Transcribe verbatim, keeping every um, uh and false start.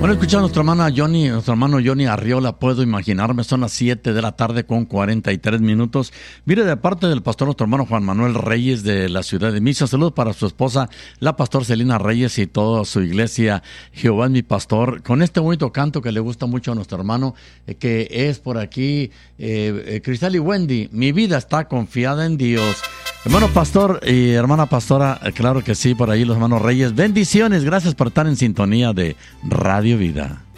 Bueno, escuchando a nuestro hermano Johnny, nuestro hermano Johnny Arriola, puedo imaginarme, son las siete de la tarde con cuarenta y tres minutos. Mire, de parte del pastor, nuestro hermano Juan Manuel Reyes de la ciudad de Misa, saludos para su esposa, la pastor Celina Reyes y toda su iglesia, Jehová es mi pastor, con este bonito canto que le gusta mucho a nuestro hermano, eh, que es por aquí, eh, eh, Cristal y Wendy, mi vida está confiada en Dios. Hermano pastor y hermana pastora, eh, claro que sí, por ahí los hermanos Reyes, bendiciones, gracias por estar en sintonía de Radio Vida.